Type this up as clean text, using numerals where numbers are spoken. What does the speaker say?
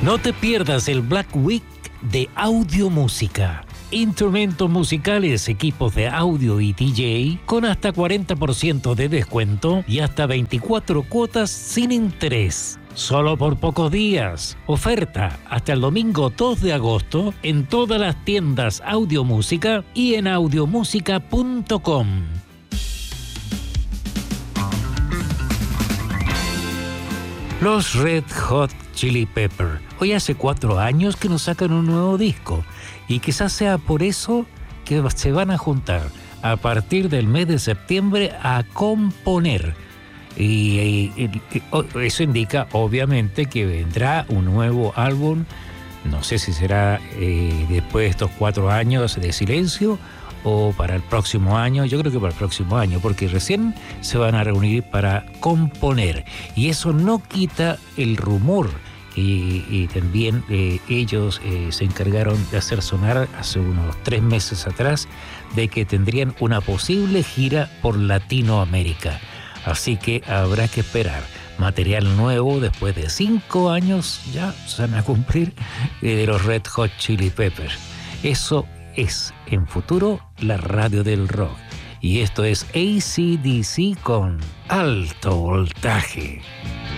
No te pierdas el Black Week de Audio Música. Instrumentos musicales, equipos de audio y DJ con hasta 40% de descuento y hasta 24 cuotas sin interés. Solo por pocos días. Oferta hasta el domingo 2 de agosto en todas las tiendas Audio Música y en audiomusica.com. Los Red Hot Chili Peppers. Hoy hace 4 años que nos sacan un nuevo disco y quizás sea por eso que se van a juntar a partir del mes de septiembre a componer. Y eso indica obviamente que vendrá un nuevo álbum. No sé si será después de estos 4 años de silencio o para el próximo año. Yo creo que para el próximo año, porque recién se van a reunir para componer. Y eso no quita el rumor. Y también ellos se encargaron de hacer sonar hace unos 3 meses atrás de que tendrían una posible gira por Latinoamérica. Así que habrá que esperar material nuevo después de 5 años, ya se van a cumplir, de los Red Hot Chili Peppers. Eso es en futuro la radio del rock. Y esto es AC/DC con Alto Voltaje.